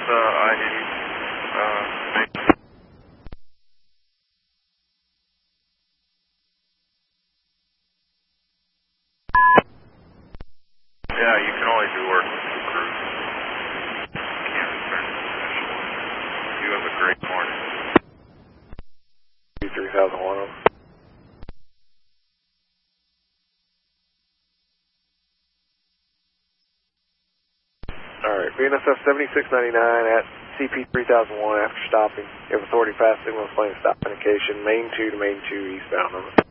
Yeah, you can only do work with two crews. Can't return to position one. You have a great morning. 3001. Alright, BNSF 7699 at CP 3001 after stopping. You have authority fast signal, plane stop indication, main 2 to main 2 eastbound. Over.